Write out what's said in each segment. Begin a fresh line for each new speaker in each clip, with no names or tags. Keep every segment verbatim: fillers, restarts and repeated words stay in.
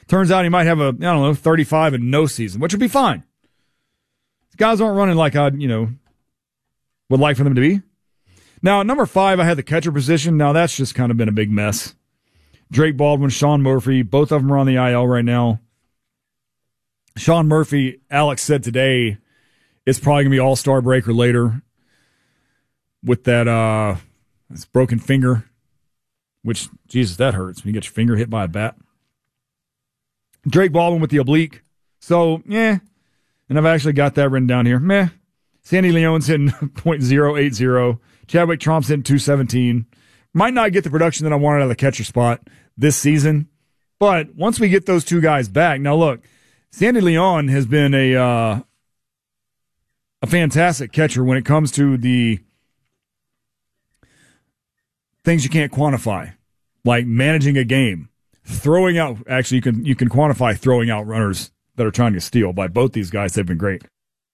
Turns out he might have a, I don't know, thirty-five and no season, which would be fine. These guys aren't running like I, you know, would like for them to be. Now, at number five, I had the catcher position. Now, that's just kind of been a big mess. Drake Baldwin, Sean Murphy, both of them are on the I L right now. Sean Murphy, Alex said today, it's probably going to be all-star break or later with that uh, this broken finger, which, Jesus, that hurts when you get your finger hit by a bat. Drake Baldwin with the oblique. So, yeah. And I've actually got that written down here. Meh. Sandy Leon's hitting point oh eight oh. Chadwick Tromp's hitting two seventeen. Might not get the production that I wanted out of the catcher spot this season. But once we get those two guys back, now look, Sandy Leon has been a uh, a fantastic catcher when it comes to the things you can't quantify, like managing a game, throwing out. Actually, you can you can quantify throwing out runners that are trying to steal. By both these guys, they've been great.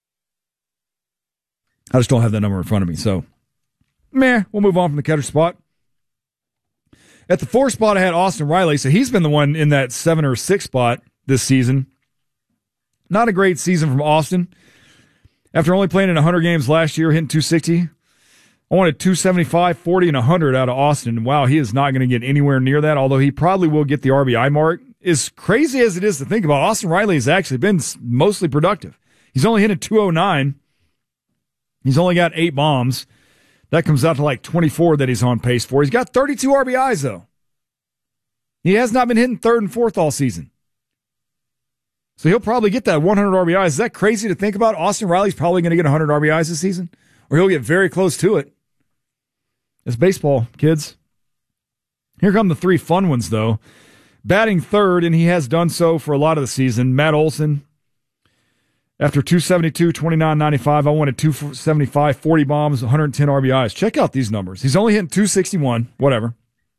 I just don't have that number in front of me, so meh. We'll move on from the catcher spot. At the four spot, I had Austin Riley, so he's been the one in that seven or six spot this season. Not a great season from Austin. After only playing in one hundred games last year, hitting two sixty, I wanted two seventy-five, forty, and one hundred out of Austin. Wow, he is not going to get anywhere near that, although he probably will get the R B I mark. As crazy as it is to think about, Austin Riley has actually been mostly productive. He's only hitting two oh nine. He's only got eight bombs. That comes out to like twenty-four that he's on pace for. He's got thirty-two R B Is, though. He has not been hitting third and fourth all season. So he'll probably get that one hundred R B Is. Is that crazy to think about? Austin Riley's probably going to get one hundred R B Is this season, or he'll get very close to it. It's baseball, kids. Here come the three fun ones, though. Batting third, and he has done so for a lot of the season, Matt Olson. After two seventy-two, twenty-nine ninety-five, I wanted two seventy-five, forty bombs, one hundred ten R B Is. Check out these numbers. He's only hitting two sixty-one, whatever.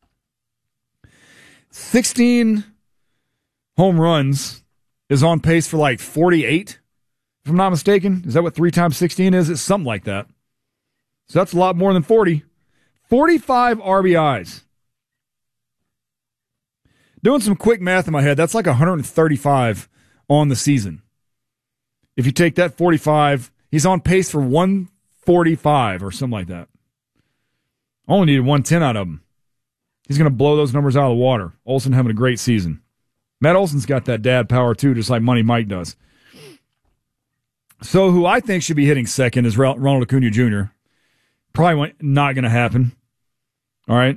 sixteen home runs, is on pace for like forty-eight, if I'm not mistaken. Is that what three times sixteen is? It's something like that. So that's a lot more than forty. forty-five R B Is. Doing some quick math in my head, that's like one hundred thirty-five on the season. If you take that forty-five, he's on pace for one forty-five or something like that. Only needed one ten out of him. He's going to blow those numbers out of the water. Olsen having a great season. Matt Olson's got that dad power too, just like Money Mike does. So who I think should be hitting second is Ronald Acuna Junior Probably not going to happen. All right.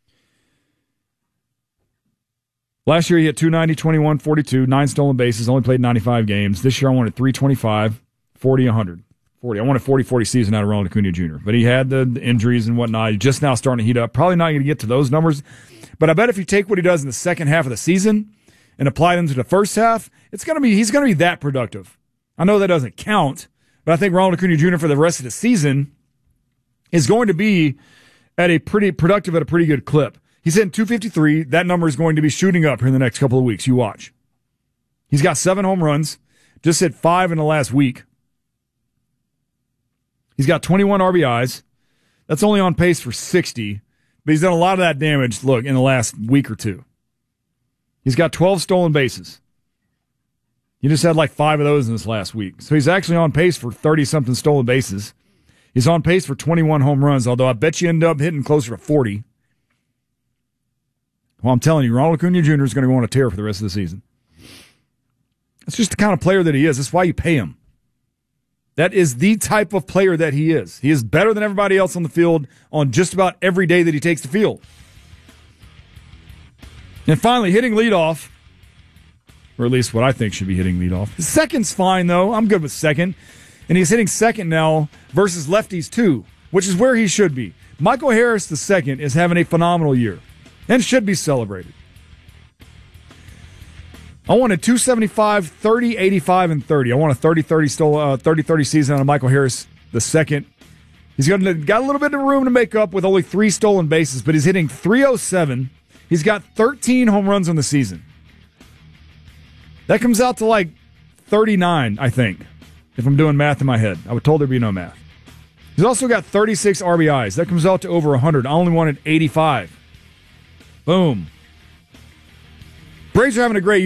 Last year he hit two ninety, twenty-one, forty-two, nine stolen bases, only played ninety-five games. This year I wanted three twenty-five, forty, one hundred. forty. I wanted forty forty season out of Ronald Acuna Junior But he had the injuries and whatnot. He's just now starting to heat up. Probably not going to get to those numbers. But I bet if you take what he does in the second half of the season and apply them to the first half, it's going to be he's going to be that productive. I know that doesn't count, but I think Ronald Acuna Junior for the rest of the season is going to be at a pretty productive at a pretty good clip. He's hitting two fifty-three. That number is going to be shooting up here in the next couple of weeks. You watch. He's got seven home runs. Just hit five in the last week. He's got twenty-one R B Is. That's only on pace for sixty. But he's done a lot of that damage, look, in the last week or two. He's got twelve stolen bases. He just had like five of those in this last week. So he's actually on pace for thirty-something stolen bases. He's on pace for twenty-one home runs, although I bet you end up hitting closer to forty. Well, I'm telling you, Ronald Acuna Junior is going to go on a tear for the rest of the season. That's just the kind of player that he is. That's why you pay him. That is the type of player that he is. He is better than everybody else on the field on just about every day that he takes the field. And finally, hitting leadoff, or at least what I think should be hitting leadoff. Second's fine, though. I'm good with second. And he's hitting second now versus lefties, too, which is where he should be. Michael Harris, the second, is having a phenomenal year and should be celebrated. I wanted two seventy-five, thirty, eighty-five, and thirty. I want a thirty thirty uh, thirty thirty season out of Michael Harris, the second. He's got, got a little bit of room to make up with only three stolen bases, but he's hitting three oh seven. He's got thirteen home runs on the season. That comes out to like thirty-nine, I think, if I'm doing math in my head. I was told there'd be no math. He's also got thirty-six R B Is. That comes out to over one hundred. I only wanted eighty-five. Boom. Braves are having a great year.